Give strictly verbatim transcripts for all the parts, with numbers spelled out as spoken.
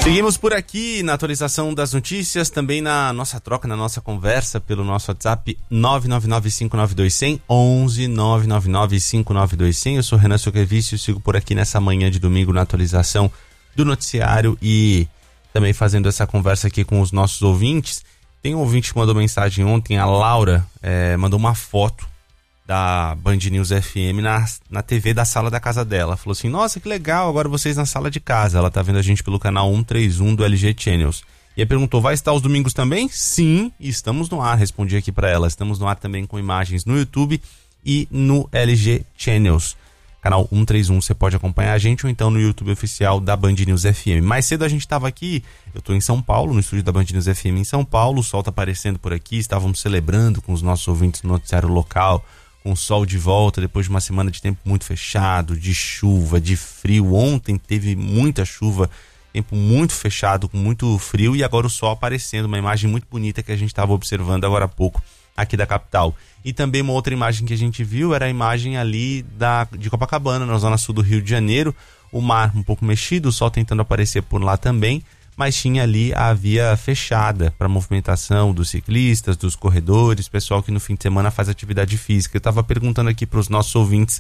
Seguimos por aqui na atualização das notícias, também na nossa troca, na nossa conversa pelo nosso WhatsApp nove nove nove cinco nove dois zero zero, onze nove nove nove cinco nove dois zero zero. Eu sou Renan Soquevício e sigo por aqui nessa manhã de domingo na atualização do noticiário e também fazendo essa conversa aqui com os nossos ouvintes. Tem um ouvinte que mandou mensagem ontem, a Laura, é, mandou uma foto da Band News F M na, na T V da sala da casa dela. Falou assim, nossa, que legal, agora vocês na sala de casa. Ela tá vendo a gente pelo canal cento e trinta e um do L G Channels. E aí perguntou, vai estar os domingos também? Sim, estamos no ar, respondi aqui pra ela. Estamos no ar também com imagens no YouTube e no L G Channels. Canal cento e trinta e um, você pode acompanhar a gente ou então no YouTube oficial da Band News F M. Mais cedo a gente estava aqui, eu estou em São Paulo, no estúdio da Band News F M em São Paulo, o sol tá aparecendo por aqui, estávamos celebrando com os nossos ouvintes no noticiário local, com o sol de volta, depois de uma semana de tempo muito fechado, de chuva, de frio. Ontem teve muita chuva, tempo muito fechado, com muito frio, e agora o sol aparecendo, uma imagem muito bonita que a gente estava observando agora há pouco aqui da capital. E também uma outra imagem que a gente viu era a imagem ali da, de Copacabana, na zona sul do Rio de Janeiro, o mar um pouco mexido, o sol tentando aparecer por lá também, mas tinha ali a via fechada para movimentação dos ciclistas, dos corredores, pessoal que no fim de semana faz atividade física. Eu estava perguntando aqui para os nossos ouvintes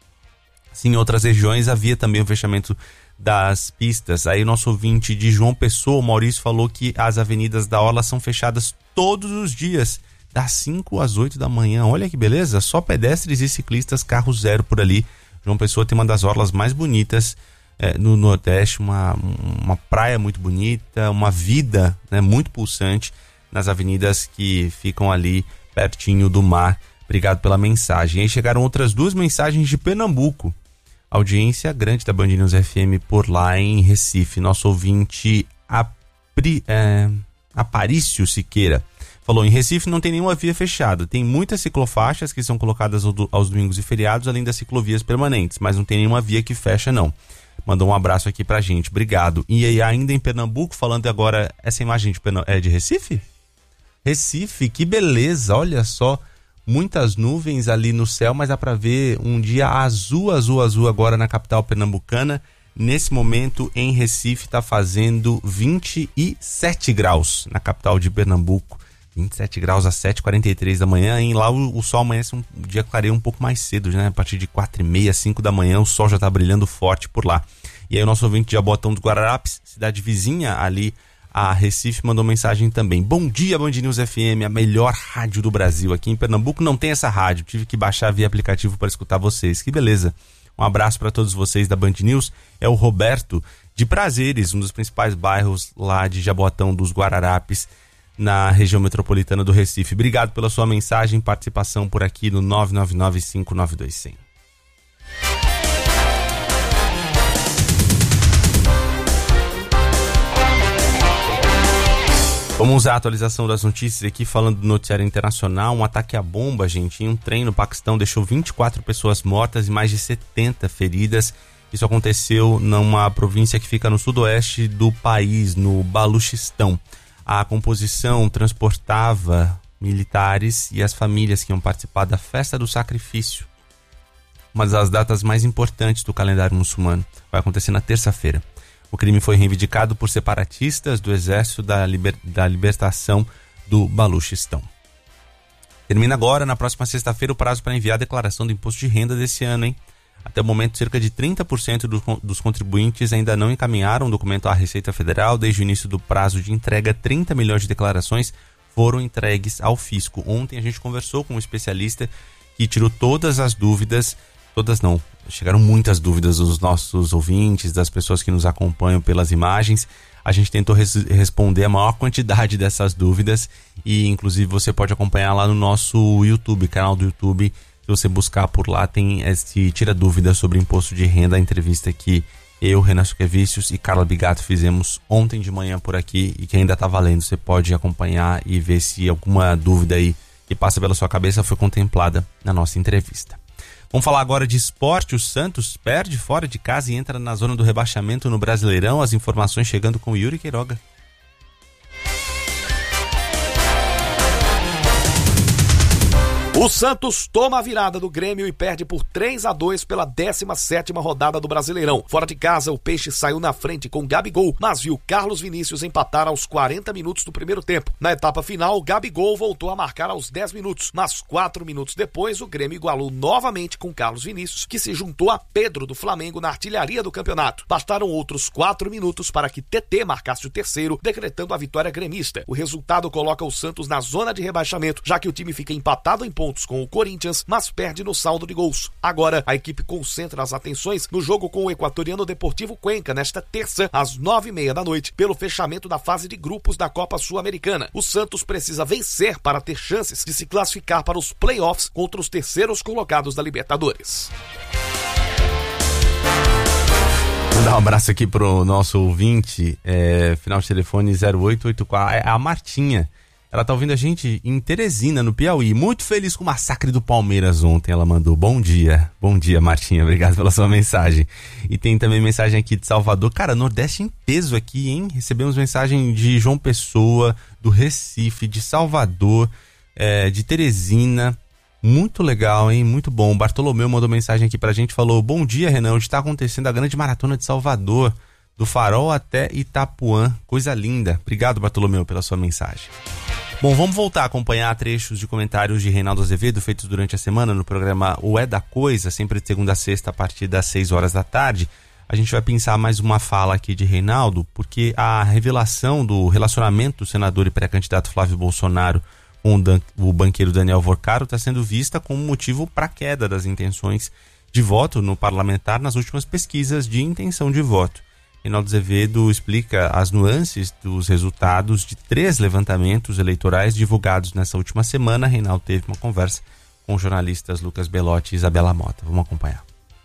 se em outras regiões havia também o fechamento das pistas. Aí o nosso ouvinte de João Pessoa, o Maurício, falou que as avenidas da Orla são fechadas todos os dias, das cinco às oito da manhã. Olha que beleza, só pedestres e ciclistas, carro zero por ali. João Pessoa tem uma das orlas mais bonitas É, no Nordeste, uma, uma praia muito bonita, uma vida, né, muito pulsante nas avenidas que ficam ali pertinho do mar. Obrigado pela mensagem. Aí chegaram outras duas mensagens de Pernambuco. Audiência grande da Band News F M por lá em Recife. Nosso ouvinte Apri, é, Aparício Siqueira falou, em Recife não tem nenhuma via fechada, tem muitas ciclofaixas que são colocadas aos domingos e feriados, além das ciclovias permanentes, mas não tem nenhuma via que fecha não. Mandou um abraço aqui pra gente, obrigado. E aí ainda em Pernambuco, falando agora, essa imagem de, Pernam... é de Recife? Recife, que beleza, olha só, muitas nuvens ali no céu, mas dá pra ver um dia azul, azul, azul agora na capital pernambucana. Nesse momento em Recife tá fazendo vinte e sete graus na capital de Pernambuco. vinte e sete graus às sete e quarenta e três da manhã, e lá o, o sol amanhece um dia clareia um pouco mais cedo, né? A partir de quatro e meia, cinco da manhã, o sol já tá brilhando forte por lá. E aí o nosso ouvinte de Jabotão dos Guararapes, cidade vizinha ali a Recife, mandou mensagem também. Bom dia, Band News F M, a melhor rádio do Brasil. Aqui em Pernambuco não tem essa rádio, tive que baixar via aplicativo para escutar vocês. Que beleza. Um abraço para todos vocês da Band News. É o Roberto de Prazeres, um dos principais bairros lá de Jabotão dos Guararapes, na região metropolitana do Recife. Obrigado pela sua mensagem e participação por aqui no nove nove nove cinco nove dois zero zero. Vamos usar a atualização das notícias aqui, falando do noticiário internacional. Um ataque à bomba, gente, em um trem no Paquistão deixou vinte e quatro pessoas mortas e mais de setenta feridas. Isso aconteceu numa província que fica no sudoeste do país, no Baluchistão. A composição transportava militares e as famílias que iam participar da festa do sacrifício, uma das datas mais importantes do calendário muçulmano. Vai acontecer na terça-feira. O crime foi reivindicado por separatistas do Exército da, Liber... da Libertação do Baluchistão. Termina agora, na próxima sexta-feira, o prazo para enviar a declaração do imposto de renda desse ano, hein? Até o momento, cerca de trinta por cento do, dos contribuintes ainda não encaminharam o documento à Receita Federal. Desde o início do prazo de entrega, trinta milhões de declarações foram entregues ao fisco. Ontem a gente conversou com um especialista que tirou todas as dúvidas, todas não, chegaram muitas dúvidas dos nossos ouvintes, das pessoas que nos acompanham pelas imagens. A gente tentou res- responder a maior quantidade dessas dúvidas e inclusive você pode acompanhar lá no nosso YouTube, canal do YouTube. Se você buscar por lá, tem esse Tira Dúvidas sobre Imposto de Renda, a entrevista que eu, Renan Soquevícios e Carla Bigato fizemos ontem de manhã por aqui e que ainda está valendo. Você pode acompanhar e ver se alguma dúvida aí que passa pela sua cabeça foi contemplada na nossa entrevista. Vamos falar agora de esporte. O Santos perde fora de casa e entra na zona do rebaixamento no Brasileirão. As informações chegando com o Yuri Queiroga. O Santos toma a virada do Grêmio e perde por três a dois pela décima sétima rodada do Brasileirão. Fora de casa, o Peixe saiu na frente com Gabigol, mas viu Carlos Vinícius empatar aos quarenta minutos do primeiro tempo. Na etapa final, Gabigol voltou a marcar aos dez minutos, mas quatro minutos depois, o Grêmio igualou novamente com Carlos Vinícius, que se juntou a Pedro do Flamengo na artilharia do campeonato. Bastaram outros quatro minutos para que T T marcasse o terceiro, decretando a vitória gremista. O resultado coloca o Santos na zona de rebaixamento, já que o time fica empatado em pontos com o Corinthians, mas perde no saldo de gols. Agora, a equipe concentra as atenções no jogo com o equatoriano Deportivo Cuenca, nesta terça, às nove e meia da noite, pelo fechamento da fase de grupos da Copa Sul-Americana. O Santos precisa vencer para ter chances de se classificar para os playoffs contra os terceiros colocados da Libertadores. Vou dar um abraço aqui pro nosso ouvinte, é, final de telefone zero oito oito quatro, é a Martinha. Ela tá ouvindo a gente em Teresina, no Piauí. Muito feliz com o massacre do Palmeiras ontem. Ela mandou bom dia. Bom dia, Martinha. Obrigado pela sua mensagem. E tem também mensagem aqui de Salvador. Cara, Nordeste em peso aqui, hein? Recebemos mensagem de João Pessoa, do Recife, de Salvador, é, de Teresina. Muito legal, hein? Muito bom. O Bartolomeu mandou mensagem aqui pra gente. Falou, bom dia, Renan. Onde está acontecendo a grande maratona de Salvador. Do Farol até Itapuã. Coisa linda. Obrigado, Bartolomeu, pela sua mensagem. Bom, vamos voltar a acompanhar trechos de comentários de Reinaldo Azevedo feitos durante a semana no programa O É da Coisa, sempre de segunda a sexta a partir das seis horas da tarde. A gente vai pensar mais uma fala aqui de Reinaldo, porque a revelação do relacionamento do senador e pré-candidato Flávio Bolsonaro com o banqueiro Daniel Vorcaro está sendo vista como motivo para a queda das intenções de voto no parlamentar nas últimas pesquisas de intenção de voto. Reinaldo Azevedo explica as nuances dos resultados de três levantamentos eleitorais divulgados nessa última semana. Reinaldo teve uma conversa com os jornalistas Lucas Belotti e Isabela Mota. Vamos acompanhar.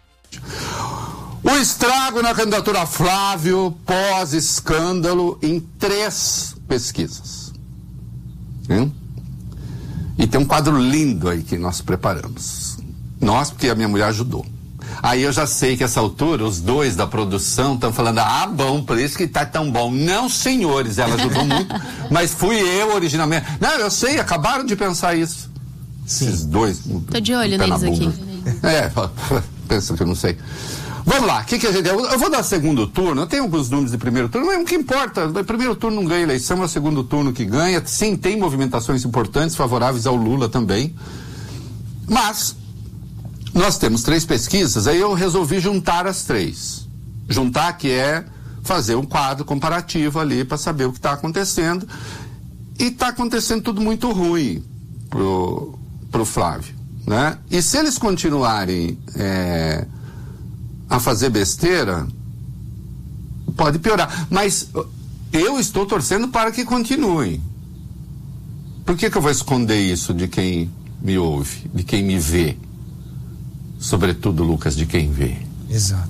O estrago na candidatura Flávio pós-escândalo em três pesquisas. Hum? E tem um quadro lindo aí que nós preparamos. Nós, porque a minha mulher ajudou. Aí eu já sei que essa altura, os dois da produção estão falando, ah, bom, por isso que tá tão bom. Não, senhores, ela ajudou muito, mas fui eu originalmente. Não, eu sei, acabaram de pensar isso. Sim. Esses dois. Tô de olho neles aqui. É, pensa que eu não sei. Vamos lá, o que, que a gente... Eu vou dar segundo turno, eu tenho alguns números de primeiro turno, mas o que importa, o primeiro turno não ganha eleição, é o segundo turno que ganha. Sim, tem movimentações importantes, favoráveis ao Lula também. Mas... nós temos três pesquisas, aí eu resolvi juntar as três. Juntar, que é fazer um quadro comparativo ali para saber o que está acontecendo. E está acontecendo tudo muito ruim pro, pro Flávio, né? E se eles continuarem é, a fazer besteira, pode piorar. Mas eu estou torcendo para que continuem. Por que que eu vou esconder isso de quem me ouve, de quem me vê? Sobretudo, Lucas, de quem vê. Exato.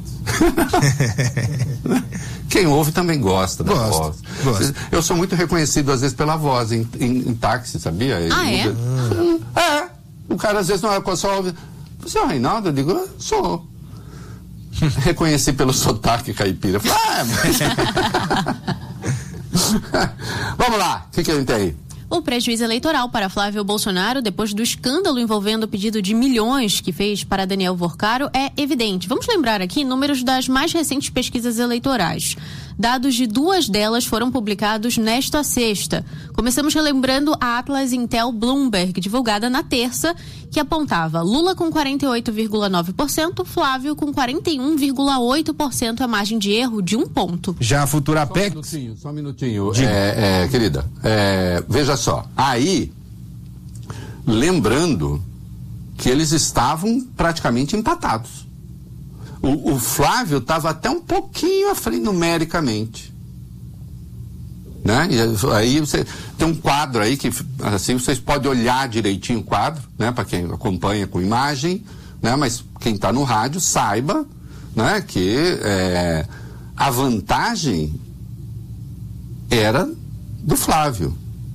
Quem ouve também gosta da gosto, voz. Gosto. Eu sou muito reconhecido, às vezes, pela voz, em, em, em táxi, sabia? Ele ah, é? Muda... É. O cara, às vezes, não é só ouve. Você é o Reinaldo? Eu digo, eu sou. Reconheci pelo sotaque caipira. Falei, ah, mas... Vamos lá, o que, que a gente tem aí? O prejuízo eleitoral para Flávio Bolsonaro, depois do escândalo envolvendo o pedido de milhões que fez para Daniel Vorcaro, é evidente. Vamos lembrar aqui números das mais recentes pesquisas eleitorais. Dados de duas delas foram publicados nesta sexta. Começamos relembrando a Atlas Intel Bloomberg, divulgada na terça, que apontava Lula com quarenta e oito vírgula nove por cento, Flávio com quarenta e um vírgula oito por cento, a margem de erro de um ponto. Já a futura Só P E C... um minutinho, só um minutinho. É, é, querida, é, veja só, aí, lembrando que eles estavam praticamente empatados. O, o Flávio estava até um pouquinho à frente numericamente, né? E aí você tem um quadro aí que assim vocês podem olhar direitinho o quadro, né? Para quem acompanha com imagem, né? Mas quem está no rádio saiba, né? Que é, a vantagem era do Flávio.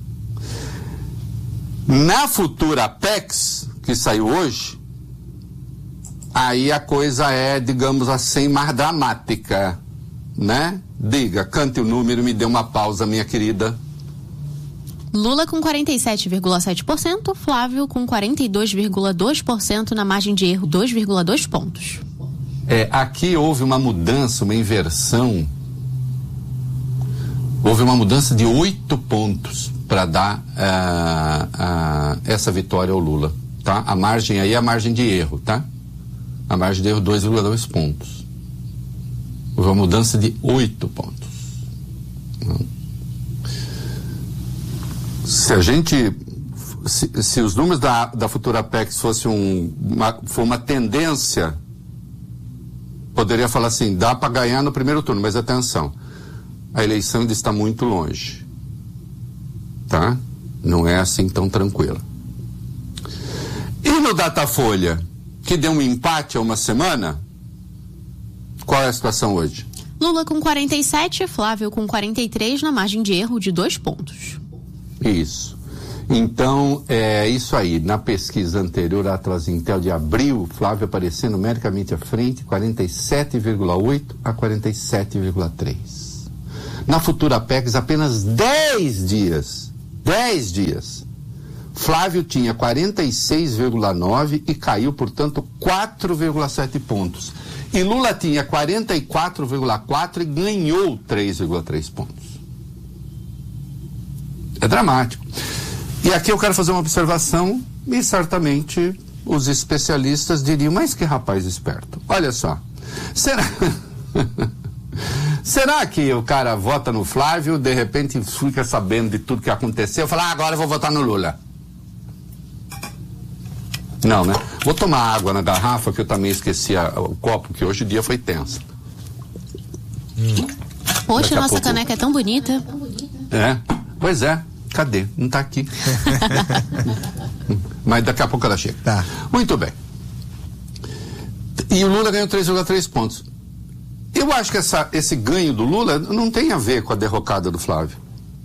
Na futura P E C, que saiu hoje, aí a coisa é, digamos assim, mais dramática, né? Diga, cante o número, me dê uma pausa, minha querida. Lula com quarenta e sete vírgula sete por cento, Flávio com quarenta e dois vírgula dois por cento, na margem de erro dois vírgula dois pontos. É, aqui houve uma mudança, uma inversão. Houve uma mudança de oito pontos para dar uh, uh, essa vitória ao Lula, tá? A margem aí é a margem de erro, tá? A margem de erro dois vírgula dois pontos. Houve uma mudança de oito pontos. Se a gente, se, se os números da, da Futurapex fossem um, uma, for uma tendência, poderia falar assim, dá para ganhar no primeiro turno, mas atenção, a eleição ainda está muito longe, tá? Não é assim tão tranquila. E no Datafolha, que deu um empate há uma semana, qual é a situação hoje? Lula com quarenta e sete, Flávio com quarenta e três, na margem de erro de dois pontos. Isso. Então, é isso aí. Na pesquisa anterior, a Atlas Intel de abril, Flávio aparecendo numericamente à frente, quarenta e sete vírgula oito a quarenta e sete vírgula três. Na Futurapex, apenas dez dias, dez dias, Flávio tinha quarenta e seis vírgula nove e caiu, portanto, quatro vírgula sete pontos. E Lula tinha quarenta e quatro vírgula quatro e ganhou três vírgula três pontos. É dramático. E aqui eu quero fazer uma observação, e certamente os especialistas diriam, mas que rapaz esperto. Olha só, será... será que o cara vota no Flávio, de repente fica sabendo de tudo que aconteceu, fala, ah, agora eu vou votar no Lula? Não, né? Vou tomar água na garrafa, que eu também esqueci a, o copo, que hoje o dia foi tenso. Hum. Poxa, nossa pouco... caneca é tão bonita. É, pois é. Cadê? Não está aqui. Mas daqui a pouco ela chega. Tá. Muito bem. E o Lula ganhou três vírgula três pontos. Eu acho que essa, esse ganho do Lula não tem a ver com a derrocada do Flávio.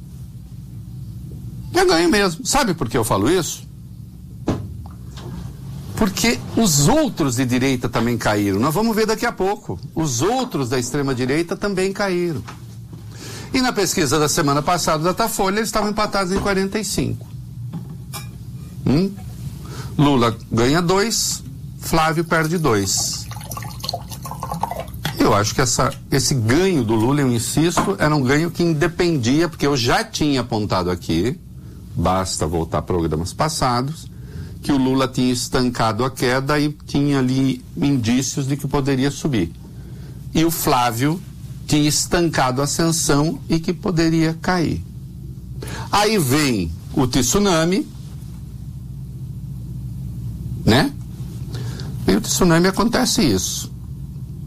É ganho mesmo. Sabe por que eu falo isso? Porque os outros de direita também caíram. Nós vamos ver daqui a pouco. Os outros da extrema-direita também caíram. E na pesquisa da semana passada da Datafolha, eles estavam empatados em quarenta e cinco. Hum? Lula ganha dois, Flávio perde dois. Eu acho que essa, esse ganho do Lula, eu insisto, era um ganho que independia, porque eu já tinha apontado aqui, basta voltar a programas passados, que o Lula tinha estancado a queda e tinha ali indícios de que poderia subir. E o Flávio tinha estancado a ascensão e que poderia cair. Aí vem o tsunami, né? E o tsunami acontece isso.